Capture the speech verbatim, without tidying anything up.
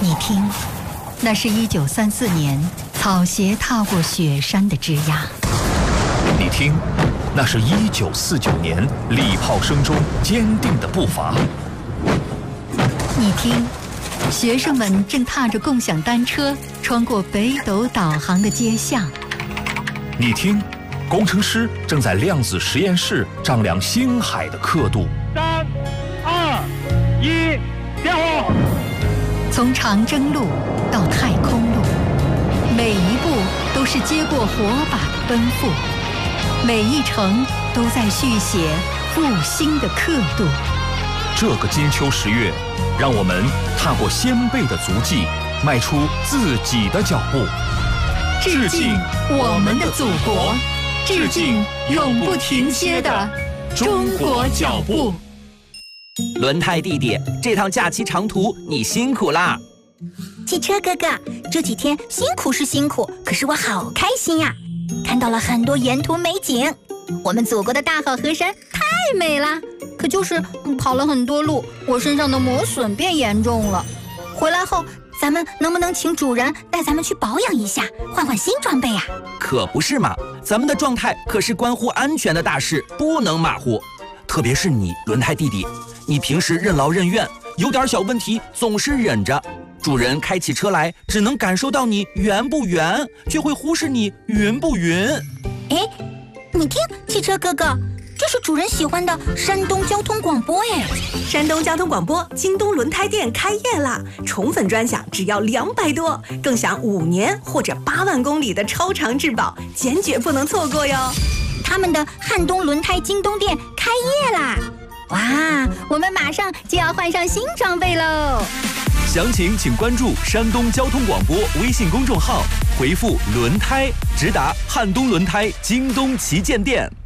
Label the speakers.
Speaker 1: 你听，那是一九三四年草鞋踏过雪山的枝桠。
Speaker 2: 你听，那是一九四九年礼炮声中坚定的步伐。
Speaker 1: 你听，学生们正踏着共享单车穿过北斗导航的街巷。
Speaker 2: 你听，工程师正在量子实验室丈量星海的刻度。
Speaker 3: 三、二、一，点火！
Speaker 1: 从长征路到太空路，每一步都是接过火把的奔赴，每一程都在续写复兴的刻度。
Speaker 2: 这个金秋十月，让我们踏过先辈的足迹，迈出自己的脚步。
Speaker 1: 致敬我们的祖国，致敬永不停歇的中国脚步。
Speaker 4: 轮胎弟弟，这趟假期长途你辛苦啦！
Speaker 5: 汽车哥哥，这几天辛苦是辛苦，可是我好开心呀、啊！看到了很多沿途美景，我们祖国的大好河山太美了。可就是跑了很多路，我身上的磨损变严重了。回来后，咱们能不能请主人带咱们去保养一下，换换新装备啊？
Speaker 4: 可不是嘛，咱们的状态可是关乎安全的大事，不能马虎。特别是你，轮胎弟弟，你平时任劳任怨，有点小问题总是忍着。主人开起车来，只能感受到你圆不圆，却会忽视你匀不匀。
Speaker 5: 哎，你听，汽车哥哥，这是主人喜欢的山东交通广播哎！
Speaker 6: 山东交通广播京东轮胎店开业啦，宠粉专享只要两百多，更享五年或者八万公里的超长质保，坚决不能错过哟！
Speaker 5: 他们的汉东轮胎京东店开业啦！哇，我们马上就要换上新装备喽！
Speaker 2: 详情请关注山东交通广播微信公众号，回复轮胎直达汉东轮胎京东旗舰店。